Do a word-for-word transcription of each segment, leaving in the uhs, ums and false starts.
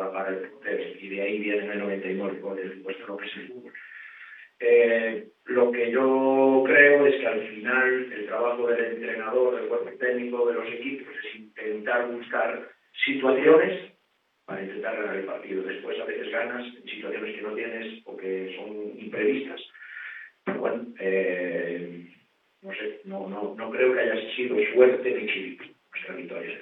para parar el portero, y de ahí vienen el noventa y nueve goles puesto lo que es el fútbol. Eh, lo que yo creo es que al final el trabajo del entrenador, del cuerpo técnico, de los equipos, es intentar buscar situaciones para intentar ganar el partido. Después a veces ganas en situaciones que no tienes o que son imprevistas. Pero bueno, eh, no sé, no, no, no creo que haya sido suerte ni equilibrio nuestra victoria.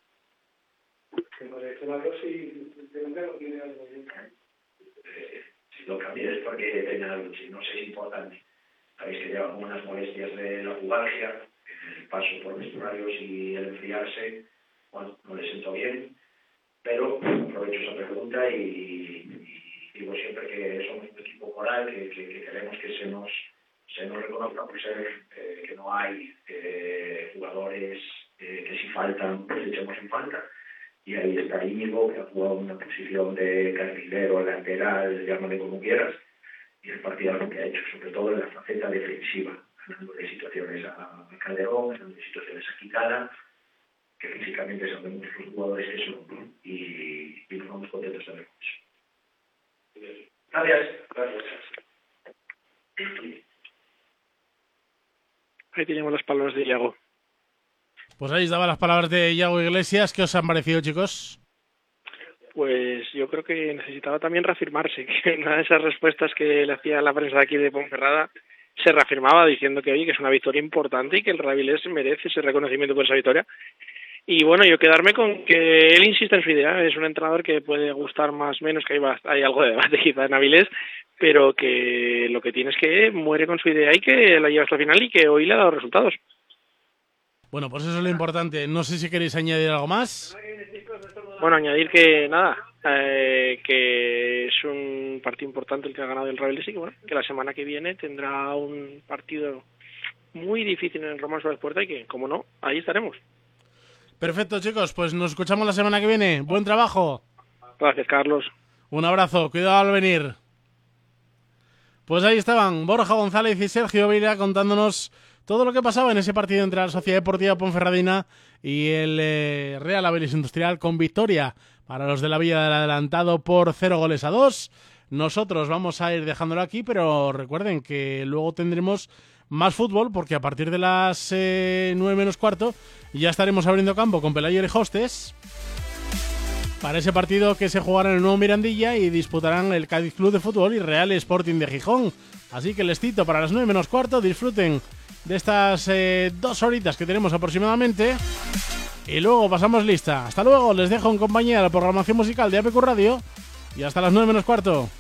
Eh, si lo cambié es porque tenía algo, si no sé, es importante. Sabéis que llevan unas molestias de la pubalgia, el paso por vestuarios y el enfriarse, bueno, no le siento bien, pero aprovecho esa pregunta y, y digo siempre que somos un equipo moral, que, que, que queremos que se nos, se nos reconozca por ser eh, que no hay eh, jugadores eh, que si faltan, pues echemos en falta. Y ahí está Íñigo, que ha jugado en una posición de carrilero, lateral, llámale como quieras, y el partido lo que ha hecho, sobre todo en la faceta defensiva, ganando de situaciones a Calderón, ganando de situaciones a Quintana, que físicamente sabemos los jugadores que son, ¿no? y, y nos vamos contentos también con eso. Gracias. Gracias. Ahí tenemos las palabras de Iago. Pues ahí estaban las palabras de Iago Iglesias. ¿Qué os han parecido, chicos? Pues yo creo que necesitaba también reafirmarse, que una de esas respuestas que le hacía la prensa de aquí de Ponferrada se reafirmaba diciendo que, oye, que es una victoria importante y que el Real Avilés merece ese reconocimiento por esa victoria. Y bueno, yo quedarme con que él insiste en su idea. Es un entrenador que puede gustar más o menos, que hay, hay algo de debate quizá en Avilés, pero que lo que tiene es que muere con su idea y que la lleva hasta el final y que hoy le ha dado resultados. Bueno, pues eso es lo importante. No sé si queréis añadir algo más. Bueno, añadir que nada, eh, que es un partido importante el que ha ganado el Real Avilés y que, bueno, que la semana que viene tendrá un partido muy difícil en el Román Suárez Puerta y que, como no, ahí estaremos. Perfecto, chicos, pues nos escuchamos la semana que viene. Buen trabajo. Gracias, Carlos. Un abrazo, cuidado al venir. Pues ahí estaban Borja González y Sergio Vila contándonos todo lo que pasaba en ese partido entre la Sociedad Deportiva Ponferradina y el eh, Real Avilés Industrial, con victoria para los de la Villa del Adelantado por cero goles a dos. Nosotros vamos a ir dejándolo aquí, pero recuerden que luego tendremos más fútbol, porque a partir de las eh, nueve menos cuarto ya estaremos abriendo campo con Pelayo y Hostes para ese partido que se jugará en el nuevo Mirandilla y disputarán el Cádiz Club de Fútbol y Real Sporting de Gijón. Así que les cito para las nueve menos cuarto, disfruten de estas eh, dos horitas que tenemos aproximadamente y luego pasamos lista. Hasta luego, les dejo en compañía de la programación musical de A P Q Radio y hasta las nueve menos cuarto.